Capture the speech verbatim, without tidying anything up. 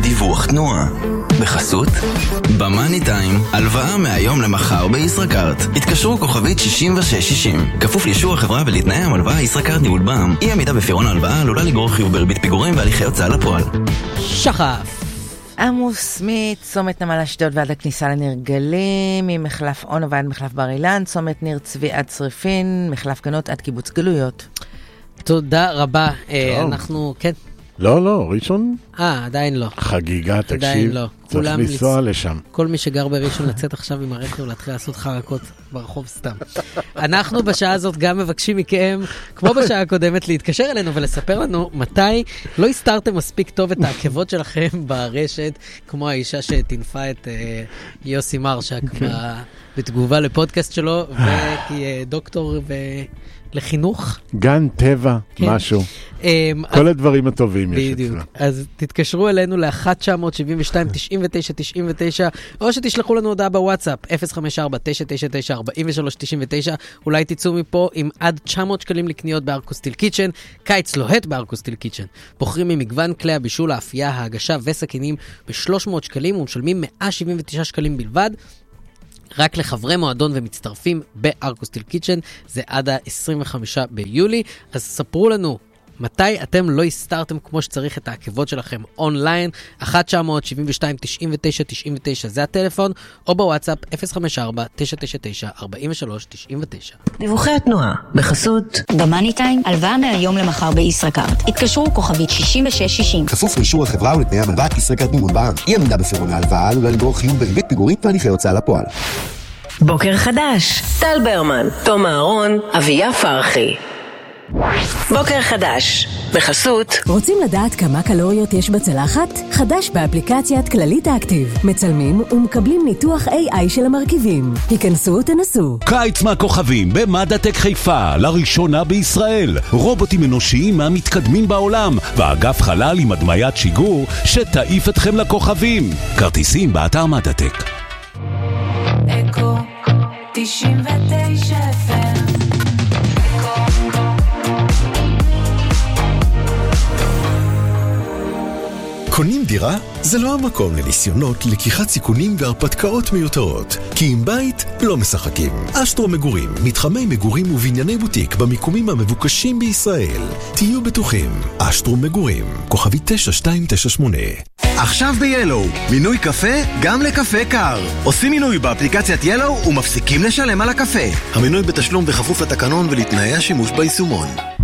דיווח תנועה. בחסות במאני טיים, הלוואה מהיום למחר בישראכרט. התקשרו כוכבית שישים ושש שישים. כפוף לאישור החברה ולתנאי המלוואה. ישראכרט ניהול בע"מ. אי עמידה בפירעון ההלוואה עלולה לגרור חיוב בריבית פיגורים והליכי הוצאה לפועל. שחף. עמוס מצומת נמל אשדוד ועד הכניסה לנרגלים, ממחלף אונו ועד מחלף בר אילן, צומת ניר צבי עד צריפין, מחלף גנות עד קיבוץ גלויות. תודה רבה. אנחנו, כן. לא, לא, ראשון? אה, עדיין לא. חגיגה, תקשיב. עדיין לא. צריך לנסוע לשם. כל מי שגר בראשון לצאת עכשיו עם הרכב להתחיל לעשות חרקות ברחוב סתם. אנחנו בשעה הזאת גם מבקשים מכם, כמו בשעה הקודמת, להתקשר אלינו ולספר לנו מתי לא הסתרתם מספיק טוב את העקבות שלכם ברשת, כמו האישה שתנפה את יוסי מרשק בתגובה לפודקאסט שלו, וכי דוקטור ו... לחינוך. גן טבע, משהו. כל הדברים הטובים יש אצלנו. אז תתקשרו אלינו ל-אחת תשע שבע שתיים תשעים ותשע תשעים ותשע, או שתשלחו לנו הודעה בוואטסאפ, אפס חמש ארבע תשע תשע תשע ארבע שלוש תשע תשע. אולי תצאו מפה עם עד תשע מאות שקלים לקניות בארקוסטיל קיצ'ן, קיץ לוהט בארקוסטיל קיצ'ן. בוחרים ממגוון כלי הבישול, האפייה, ההגשה וסכינים ב-שלוש מאות שקלים, ומשלמים מאה שבעים ותשעה שקלים בלבד. רק לחברי מועדון ומצטרפים בארקוסטיל קיצ'ן, זה עד ה-עשרים וחמישה ביולי. אז ספרו לנו מתי אתם לא הסתרתם כמו שצריך את העקבות שלכם אונליין. אחת תשע שבע שתיים תשעים ותשע תשעים ותשע זה הטלפון, או בוואטסאפ אפס חמש ארבע תשע תשע תשע ארבע שלוש תשעים ותשע. דיווחי התנועה בחסות במאני טיים, הלוואה מהיום למחר בישראכרט. התקשרו כוכבית שישים ושש שישים. כפוף לאישור החברה ולתנאי המלוואה. ישראכרט ניהול בע"מ. אי עמידה בפירעון ההלוואה עלולה לגרור חיוב בריבית פיגורים והליכי הוצאה לפועל. בוקר חדש, טל ברמן, תום אהרון, אביה פרחי. בוקר חדש, בחסות. רוצים לדעת כמה קלוריות יש בצלחת? חדש באפליקציית כללית אקטיב. מצלמים ומקבלים ניתוח איי איי של המרכיבים. היכנסו ותנסו. קיץ מהכוכבים במדעטק חיפה, לראשונה בישראל. רובוטים אנושיים מהמתקדמים בעולם, ואגף חלל עם הדמיית שיגור שתעיף אתכם לכוכבים. כרטיסים באתר מדעטק. אקו תשעים ותשע אף אם. קונים דירה? זה לא המקום לניסיונות, לקיחת סיכונים והרפתקאות מיותרות. כי עם בית לא משחקים. אשטרו מגורים, מתחמי מגורים ובנייני בוטיק במיקומים המבוקשים בישראל. תהיו בטוחים. אשטרו מגורים, כוכבי תשע שתיים תשע שמונה. עכשיו ב-ילו, מינוי קפה גם לקפה קר. עושים מינוי באפליקציית ילו ומפסיקים לשלם על הקפה. המינוי בתשלום בכפוף לתקנון ולתנאי השימוש ביישומון.